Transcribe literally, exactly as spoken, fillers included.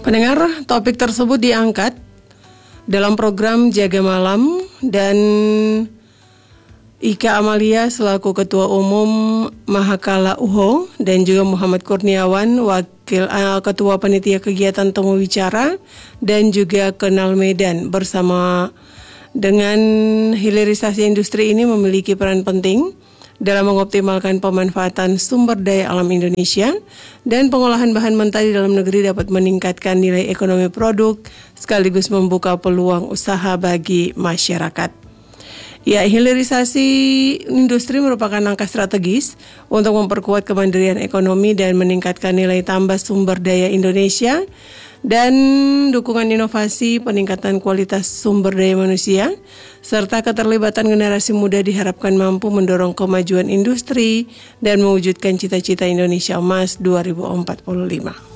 Pendengar, topik tersebut diangkat dalam program Jaga Malam dan Ika Amalia selaku Ketua Umum Mahakala U H O dan juga Muhammad Kurniawan Wakil uh, Ketua Panitia Kegiatan Temu Bicara dan juga Kenal Medan bersama dengan hilirisasi industri ini memiliki peran penting dalam mengoptimalkan pemanfaatan sumber daya alam Indonesia dan pengolahan bahan mentah di dalam negeri dapat meningkatkan nilai ekonomi produk sekaligus membuka peluang usaha bagi masyarakat. Ya, hilirisasi industri merupakan langkah strategis untuk memperkuat kemandirian ekonomi dan meningkatkan nilai tambah sumber daya Indonesia dan dukungan inovasi, peningkatan kualitas sumber daya manusia, serta keterlibatan generasi muda diharapkan mampu mendorong kemajuan industri dan mewujudkan cita-cita Indonesia Emas dua ribu empat puluh lima.